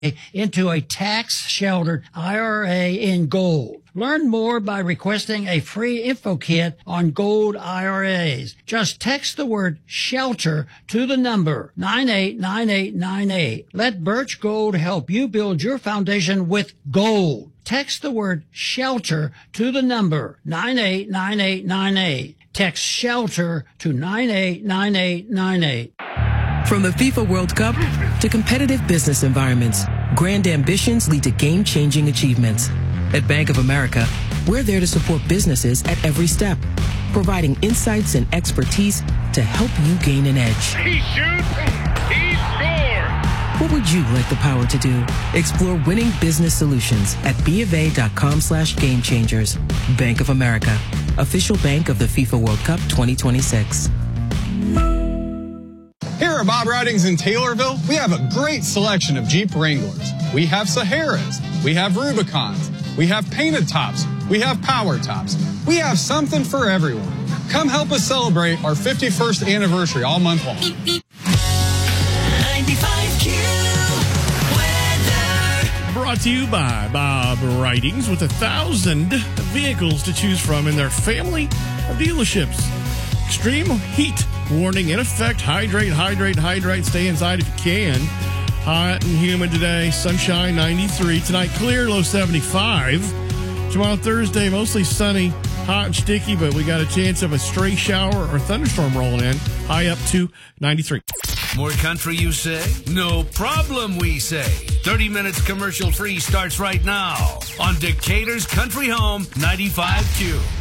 into a tax-sheltered IRA in gold. Learn more by requesting a free info kit on gold IRAs. Just text the word SHELTER to the number 989898. Let Birch Gold help you build your foundation with gold. Text the word SHELTER to the number 989898. Text SHELTER to 989898. From the FIFA World Cup to competitive business environments, grand ambitions lead to game-changing achievements. At Bank of America, we're there to support businesses at every step, providing insights and expertise to help you gain an edge. He shoots, he scores! What would you like the power to do? Explore winning business solutions at BofA.com/gamechangers. Bank of America, official bank of the FIFA World Cup 2026. Here at Bob Ridings in Taylorville, we have a great selection of Jeep Wranglers. We have Saharas, we have Rubicons, we have painted tops, we have power tops. We have something for everyone. Come help us celebrate our 51st anniversary all month long. 95Q weather. Brought to you by Bob Ridings with 1,000 vehicles to choose from in their family of dealerships. Extreme heat warning in effect. Hydrate. Stay inside if you can. Hot and humid today. Sunshine 93. Tonight clear, low 75. Tomorrow Thursday mostly sunny, hot and sticky, but we got a chance of a stray shower or thunderstorm rolling in. High up to 93. More country, you say? No problem, we say. 30 minutes commercial free starts right now on Decatur's Country Home 95Q.